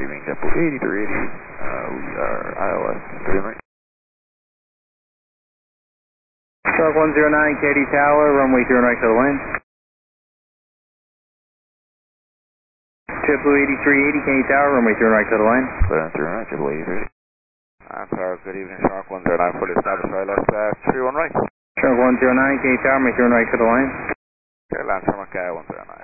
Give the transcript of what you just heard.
evening, JetBlue 8380. We are ILS, clear right. Shark 109, Katy Tower, runway 3 right to the wind. JetBlue 8380, Katy Tower, runway 3 right to the wind. Clear on 3 right, JetBlue 8380. Tower, good evening, Shark 109, fully established ILS, 31 right. Shark 109, Katy Tower, runway 3 right to the wind. Okay, land from Macau 109.